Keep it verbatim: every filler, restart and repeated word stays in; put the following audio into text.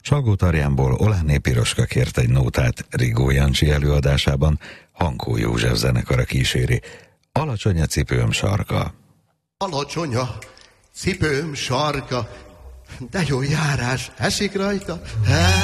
Salgótarjánból Olánné Piroska kért egy nótát, Rigó Jancsi előadásában Hankó József zenekara kíséri. Alacsony a cipőm sarka. Alacsony a cipőm sarka, de jó járás esik rajta.